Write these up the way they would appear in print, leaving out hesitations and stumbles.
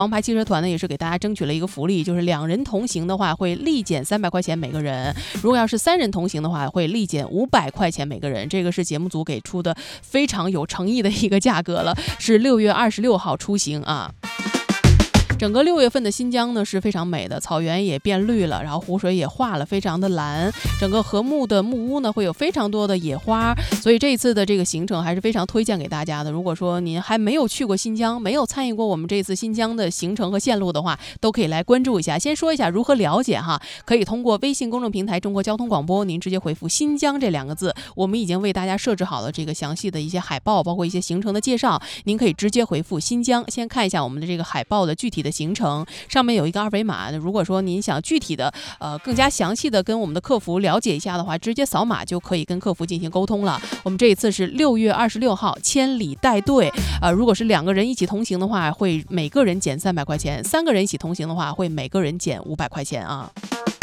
王牌汽车团呢也是给大家争取了一个福利，就是2人同行的话会立减300块钱每个人，如果要是3人同行的话会立减500块钱每个人。这个是节目组给出的非常有诚意的一个价格了，是6月26号出行啊。整个6月份的新疆呢是非常美的，草原也变绿了，然后湖水也化了，非常的蓝。整个禾木的木屋呢会有非常多的野花，所以这一次的这个行程还是非常推荐给大家的。如果说您还没有去过新疆，没有参与过我们这次新疆的行程和线路的话，都可以来关注一下。先说一下如何了解哈，可以通过微信公众平台中国交通广播，您直接回复新疆这2个字，我们已经为大家设置好了这个详细的一些海报，包括一些行程的介绍，您可以直接回复新疆。先看一下我们的这个海报的具体的行程，上面有一个2维码，如果说您想具体的更加详细的跟我们的客服了解一下的话，直接扫码就可以跟客服进行沟通了。我们这一次是6月26号千里带队，如果是2个人一起同行的话，会每个人减300块钱；3个人一起同行的话，会每个人减500块钱啊。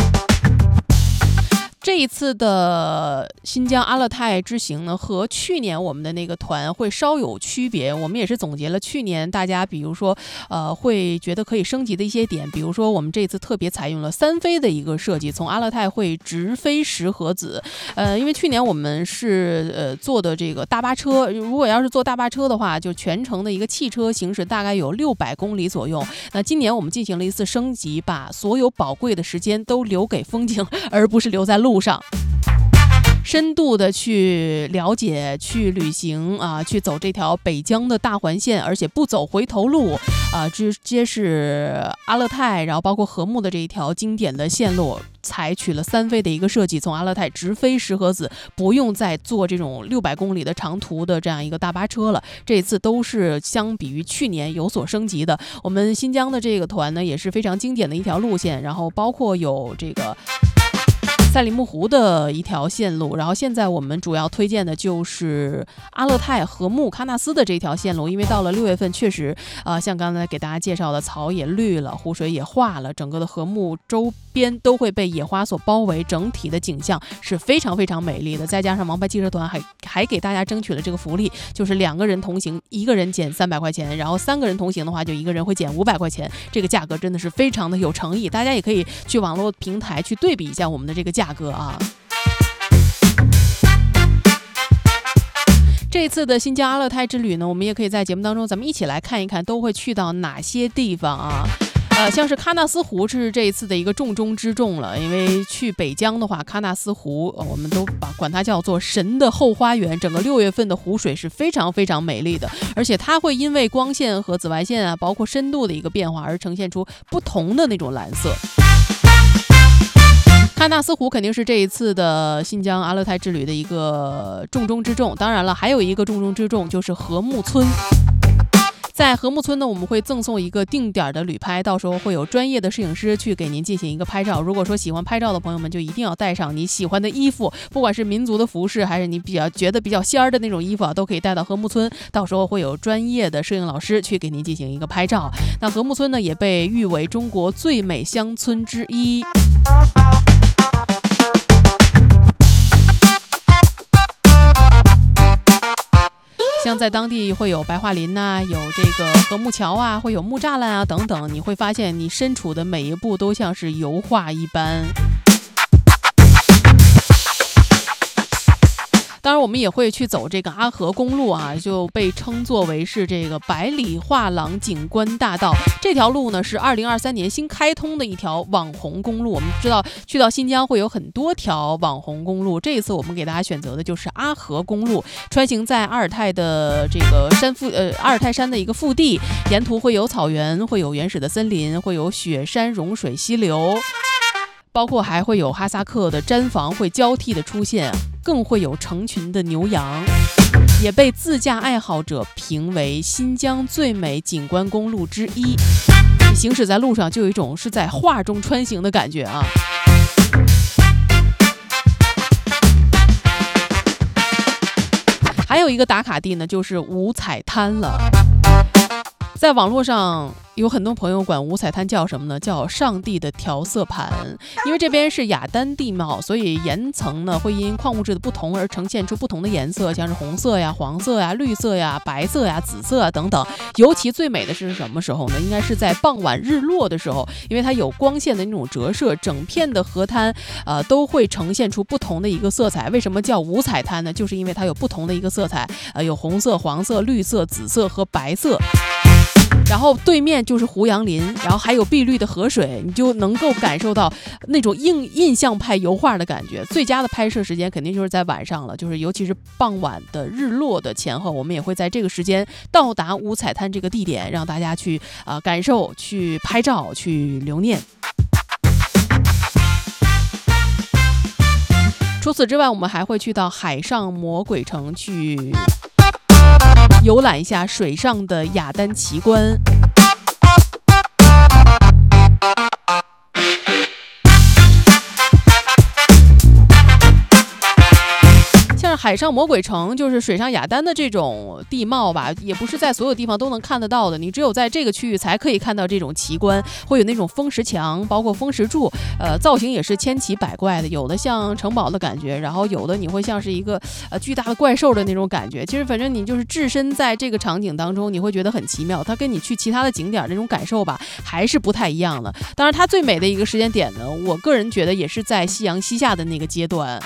这一次的新疆阿勒泰之行呢，和去年我们的那个团会稍有区别。我们也是总结了去年大家比如说会觉得可以升级的一些点，比如说我们这次特别采用了3飞的一个设计，从阿勒泰会直飞石河子。因为去年我们是坐的这个大巴车，如果要是坐大巴车的话，就全程的一个汽车行驶大概有600公里左右。那今年我们进行了一次升级，把所有宝贵的时间都留给风景，而不是留在路上，深度的去了解、去旅行啊，去走这条北疆的大环线，而且不走回头路啊，直接是阿勒泰，然后包括禾木的这一条经典的线路，采取了3飞的一个设计，从阿勒泰直飞石河子，不用再坐这种600公里的长途的这样一个大巴车了。这一次都是相比于去年有所升级的。我们新疆的这个团呢，也是非常经典的一条路线，然后包括有这个赛里木湖的一条线路，然后现在我们主要推荐的就是阿勒泰、禾木、喀纳斯的这条线路，因为到了6月份确实像刚才给大家介绍的，草也绿了，湖水也化了，整个的禾木周边都会被野花所包围，整体的景象是非常非常美丽的。再加上王牌汽车团还给大家争取了这个福利，就是2个人同行1个人减300块钱，然后3个人同行的话就1个人会减500块钱，这个价格真的是非常的有诚意，大家也可以去网络平台去对比一下我们的这个价格啊。这次的新疆阿勒泰之旅呢，我们也可以在节目当中咱们一起来看一看都会去到哪些地方啊。像是喀纳斯湖是这一次的一个重中之重了，因为去北疆的话，喀纳斯湖我们都管它叫做神的后花园。整个6月份的湖水是非常非常美丽的，而且它会因为光线和紫外线啊，包括深度的一个变化而呈现出不同的那种蓝色。喀纳斯湖肯定是这一次的新疆阿勒泰之旅的一个重中之重，当然了，还有一个重中之重就是禾木村。在禾木村呢，我们会赠送一个定点的旅拍，到时候会有专业的摄影师去给您进行一个拍照。如果说喜欢拍照的朋友们，就一定要带上你喜欢的衣服，不管是民族的服饰，还是你觉得比较仙儿的那种衣服啊，都可以带到禾木村。到时候会有专业的摄影老师去给您进行一个拍照。那禾木村呢，也被誉为中国最美乡村之一。像在当地会有白桦林呐，有这个禾木桥啊，会有木栅栏啊等等，你会发现你身处的每一步都像是油画一般。当然我们也会去走这个阿河公路啊，就被称作为是这个百里画廊景观大道。这条路呢是2023年新开通的一条网红公路。我们知道去到新疆会有很多条网红公路，这一次我们给大家选择的就是阿河公路，穿行在阿尔泰的这个阿尔泰山的一个腹地，沿途会有草原，会有原始的森林，会有雪山融水溪流，包括还会有哈萨克的毡房会交替的出现，更会有成群的牛羊，也被自驾爱好者评为新疆最美景观公路之一。你行驶在路上就有一种是在画中穿行的感觉啊。还有一个打卡地呢，就是五彩滩了。 在网络上有很多朋友管五彩滩叫什么呢？叫上帝的调色盘。因为这边是雅丹地貌，所以岩层呢会因矿物质的不同而呈现出不同的颜色，像是红色呀、黄色呀、绿色呀、白色呀、紫色啊等等。尤其最美的是什么时候呢？应该是在傍晚日落的时候，因为它有光线的那种折射，整片的河滩都会呈现出不同的一个色彩。为什么叫五彩滩呢？就是因为它有不同的一个色彩，有红色、黄色、绿色、紫色和白色。然后对面就是胡杨林，然后还有碧绿的河水，你就能够感受到那种印象派油画的感觉。最佳的拍摄时间肯定就是在晚上了，就是尤其是傍晚的日落的前后，我们也会在这个时间到达五彩滩这个地点，让大家去感受、去拍照、去留念。除此之外，我们还会去到海上魔鬼城去游览一下水上的雅丹奇观。像是海上魔鬼城，就是水上雅丹的这种地貌吧，也不是在所有地方都能看得到的，你只有在这个区域才可以看到这种奇观，会有那种风石墙，包括风石柱，造型也是千奇百怪的，有的像城堡的感觉，然后有的你会像是一个巨大的怪兽的那种感觉。其实反正你就是置身在这个场景当中，你会觉得很奇妙，它跟你去其他的景点那种感受吧还是不太一样的。当然它最美的一个时间点呢，我个人觉得也是在夕阳西下的那个阶段。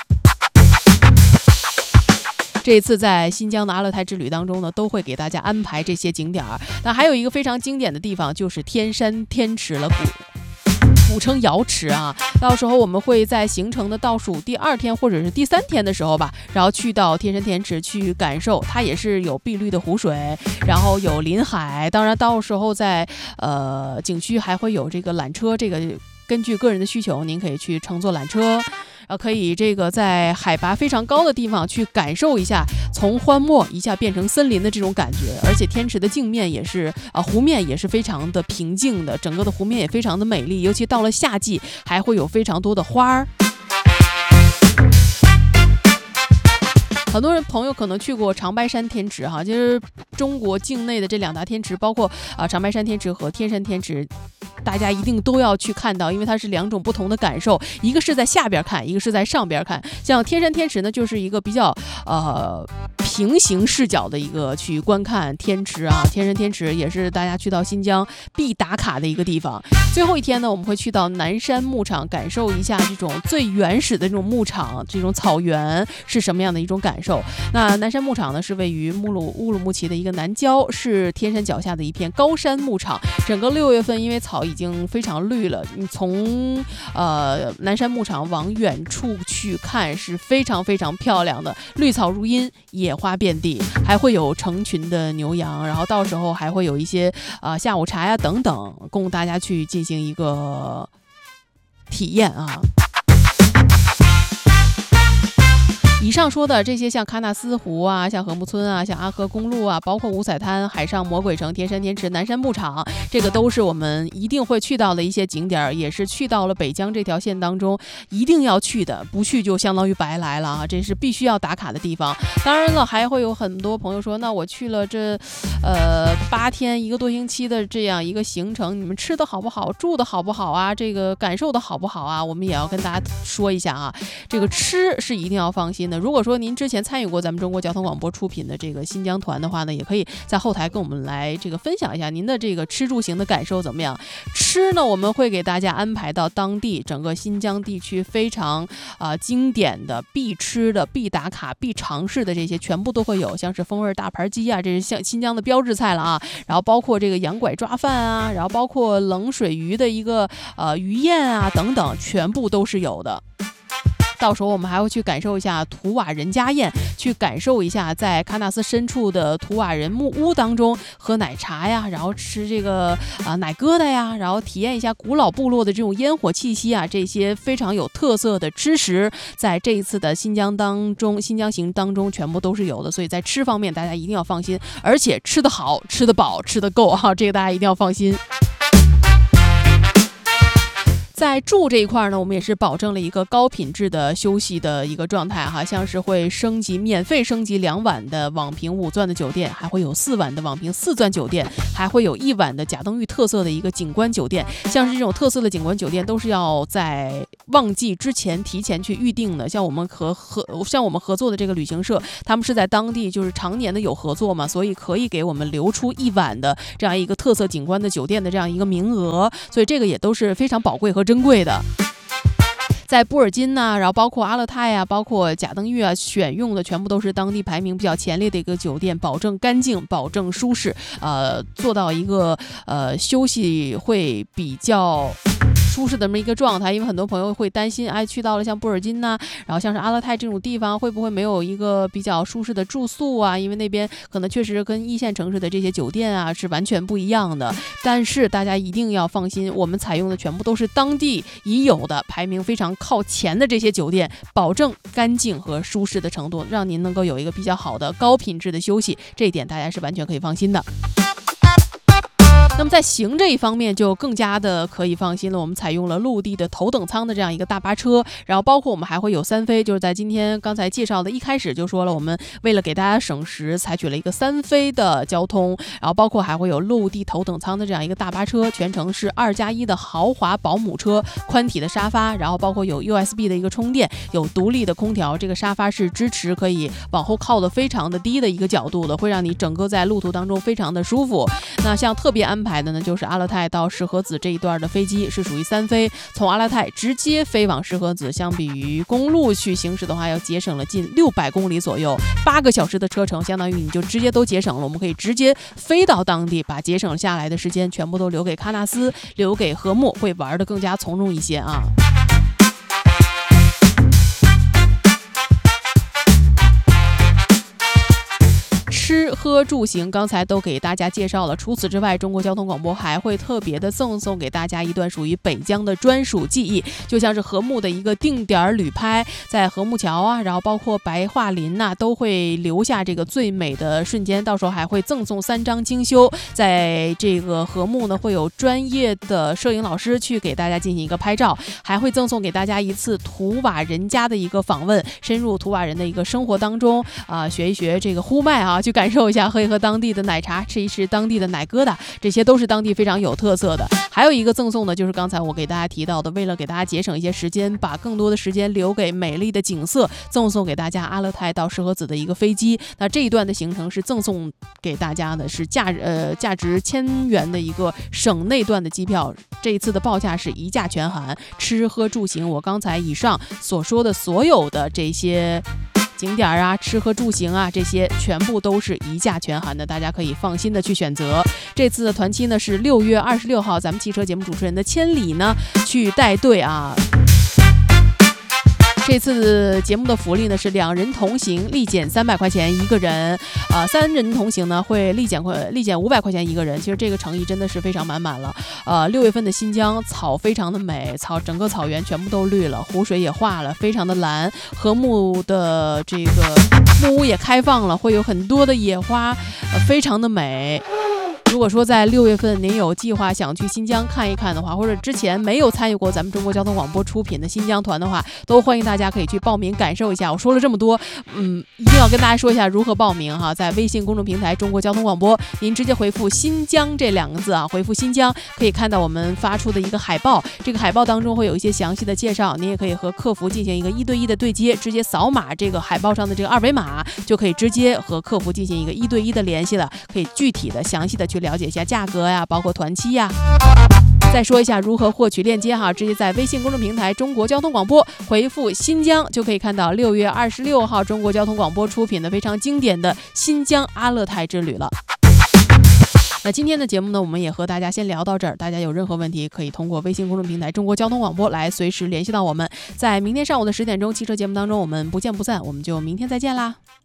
这一次在新疆的阿勒泰之旅当中呢，都会给大家安排这些景点。那还有一个非常经典的地方就是天山天池了，古称瑶池啊。到时候我们会在行程的倒数第2天或者是第3天的时候吧，然后去到天山天池去感受，它也是有碧绿的湖水，然后有临海，当然到时候在景区还会有这个缆车，这个根据个人的需求，您可以去乘坐缆车。可以这个在海拔非常高的地方去感受一下从荒漠一下变成森林的这种感觉，而且天池的镜面也是湖面也是非常的平静的，整个的湖面也非常的美丽，尤其到了夏季还会有非常多的花儿。很多人朋友可能去过长白山天池哈，就是中国境内的这2大天池，包括长白山天池和天山天池，大家一定都要去看到，因为它是2种不同的感受，一个是在下边看，一个是在上边看。像天山天池呢，就是一个比较平行视角的一个去观看天池啊。天山天池也是大家去到新疆必打卡的一个地方。最后一天呢，我们会去到南山牧场，感受一下这种最原始的这种牧场，这种草原是什么样的一种感受。那南山牧场呢，是位于乌鲁木齐的一个南郊，是天山脚下的一片高山牧场。整个6月份，因为草已经非常绿了，你从南山牧场往远处去看是非常非常漂亮的，绿草如茵，野花遍地，还会有成群的牛羊，然后到时候还会有一些下午茶呀等等，供大家去进行一个体验啊。以上说的这些，像喀纳斯湖啊，像禾木村啊，像阿河公路啊，包括五彩滩、海上魔鬼城、天山天池、南山牧场，这个都是我们一定会去到的一些景点，也是去到了北疆这条线当中一定要去的，不去就相当于白来了啊！这是必须要打卡的地方。当然了，还会有很多朋友说，那我去了这8天1个多星期的这样一个行程，你们吃的好不好，住的好不好啊？这个感受的好不好啊？我们也要跟大家说一下啊，这个吃是一定要放心的。如果说您之前参与过咱们中国交通广播出品的这个新疆团的话呢，也可以在后台跟我们来这个分享一下您的这个吃住行的感受怎么样。吃呢，我们会给大家安排到当地整个新疆地区非常经典的必吃的、必打卡、必尝试的这些全部都会有，像是风味大盘鸡啊，这是像新疆的标志菜了啊。然后包括这个羊拐抓饭啊，然后包括冷水鱼的一个鱼宴啊等等，全部都是有的。到时候我们还会去感受一下图瓦人家宴，去感受一下在喀纳斯深处的图瓦人木屋当中喝奶茶呀，然后吃这个奶疙瘩呀，然后体验一下古老部落的这种烟火气息啊，这些非常有特色的吃食，在这一次的新疆行当中全部都是有的，所以在吃方面大家一定要放心，而且吃得好、吃得饱、吃得够啊，这个大家一定要放心。 在住这一块呢，我们也是保证了一个高品质的休息的一个状态哈，像是会免费升级2晚的网评5钻的酒店，还会有4晚的网评4钻酒店，还会有1晚的贾登峪特色的一个景观酒店。像是这种特色的景观酒店都是要在旺季之前提前去预定的。像我们合作的这个旅行社，他们是在当地就是常年的有合作嘛，所以可以给我们留出1晚的这样一个特色景观的酒店的这样一个名额，所以这个也都是非常宝贵和珍贵的。在布尔津呐，然后包括阿勒泰啊，包括贾登峪啊，选用的全部都是当地排名比较前列的一个酒店，保证干净，保证舒适，做到一个休息会比较舒适的这么一个状态。因为很多朋友会担心，去到了像布尔津呐，然后像是阿勒泰这种地方，会不会没有一个比较舒适的住宿啊？因为那边可能确实跟1线城市的这些酒店啊是完全不一样的。但是大家一定要放心，我们采用的全部都是当地已有的排名非常靠前的这些酒店，保证干净和舒适的程度，让您能够有一个比较好的高品质的休息，这一点大家是完全可以放心的。那么在行这一方面就更加的可以放心了，我们采用了陆地的头等舱的这样一个大巴车，然后包括我们还会有3飞，就是在今天刚才介绍的一开始就说了，我们为了给大家省时，采取了一个3飞的交通，然后包括还会有陆地头等舱的这样一个大巴车，全程是2+1的豪华保姆车，宽体的沙发，然后包括有 USB 的一个充电，有独立的空调，这个沙发是支持可以往后靠的非常的低的一个角度的，会让你整个在路途当中非常的舒服。那像特别安排的呢，就是阿勒泰到石河子这一段的飞机是属于3飞，从阿勒泰直接飞往石河子，相比于公路去行驶的话，要节省了近600公里左右，8个小时的车程，相当于你就直接都节省了。我们可以直接飞到当地，把节省下来的时间全部都留给喀纳斯，留给禾木，会玩得更加从容一些啊。吃喝住行刚才都给大家介绍了，除此之外，中国交通广播还会特别的赠送给大家一段属于北疆的专属记忆，就像是禾木的一个定点旅拍，在禾木桥啊，然后包括白桦林呐，都会留下这个最美的瞬间。到时候还会赠送3张精修，在这个禾木呢会有专业的摄影老师去给大家进行一个拍照，还会赠送给大家一次图瓦人家的一个访问，深入图瓦人的一个生活当中学一学这个呼麦啊，去感受一下，喝一喝当地的奶茶，吃一吃当地的奶疙瘩，这些都是当地非常有特色的。还有一个赠送的就是刚才我给大家提到的，为了给大家节省一些时间，把更多的时间留给美丽的景色，赠送给大家阿勒泰到石河子的一个飞机。那这一段的行程是赠送给大家的是价值1000元的一个省内段的机票，这一次的报价是一价全含，吃喝住行我刚才以上所说的所有的这些景点啊，吃喝住行啊，这些全部都是一价全含的，大家可以放心的去选择。这次的团期呢是6月26号，咱们汽车节目主持人的千里呢去带队啊。这次节目的福利呢是2人同行立减300块钱一个人，3人同行呢会立减500块钱一个人。其实这个诚意真的是非常满满了。6月份的新疆草非常的美，整个草原全部都绿了，湖水也化了，非常的蓝。禾木的这个木屋也开放了，会有很多的野花，非常的美。如果说在6月份您有计划想去新疆看一看的话，或者之前没有参与过咱们中国交通广播出品的新疆团的话，都欢迎大家可以去报名感受一下。我说了这么多，一定要跟大家说一下如何报名哈。在微信公众平台中国交通广播，您直接回复新疆这2个字啊，回复新疆可以看到我们发出的一个海报，这个海报当中会有一些详细的介绍，您也可以和客服进行一个1对1的对接，直接扫码这个海报上的这个2维码，就可以直接和客服进行一个1对1的联系了，可以具体的详细的去了解一下价格呀，包括团期呀。再说一下如何获取链接哈，直接在微信公众平台中国交通广播回复新疆，就可以看到6月26号中国交通广播出品的非常经典的新疆阿勒泰之旅了。那今天的节目呢，我们也和大家先聊到这儿，大家有任何问题可以通过微信公众平台中国交通广播来随时联系到我们。在明天上午的10点钟汽车节目当中，我们不见不散，我们就明天再见啦。